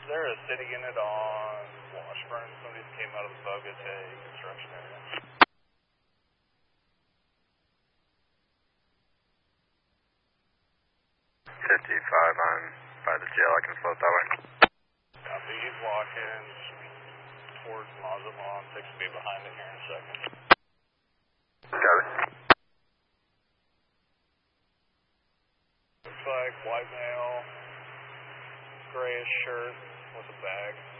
there a city unit on Washburn? Somebody came out of the Bogota construction area. 55, I'm by the jail. I can float that way. Copy, he's walking towards Mazatlan. Takes me behind it here in a second. Got it. Looks like white male, grayish shirt with a bag.